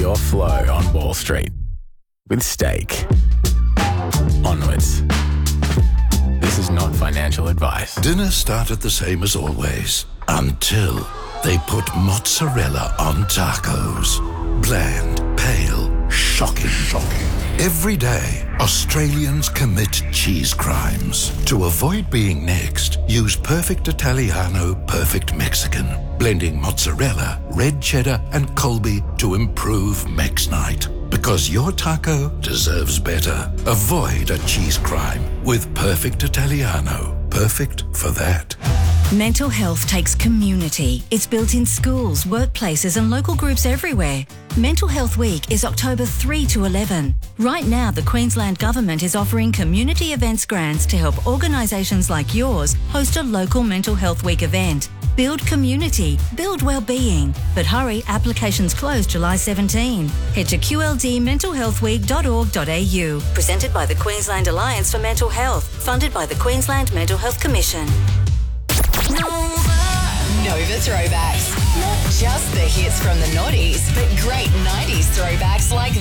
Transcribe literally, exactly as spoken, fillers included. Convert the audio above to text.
your flow on Wall Street with Stake. Onwards. This is not financial advice. Dinner started the same as always, until they put mozzarella on tacos. Bland, pale, shocking, shocking. Every day, Australians commit cheese crimes. To avoid being next, use Perfect Italiano, Perfect Mexican, blending mozzarella, red cheddar, and Colby to improve Mex Night. Because your taco deserves better. Avoid a cheese crime with Perfect Italiano. Perfect for that. Mental health takes community. It's built in schools, workplaces and local groups everywhere. Mental Health Week is October three to eleven. Right now, the Queensland Government is offering community events grants to help organisations like yours host a local Mental Health Week event. Build community, build well-being. But hurry, applications close July seventeenth. Head to q l d mental health week dot org dot a u. Presented by the Queensland Alliance for Mental Health. Funded by the Queensland Mental Health Commission. Nova. Nova Throwbacks. Not just the hits from the noughties, but great nineties throwbacks like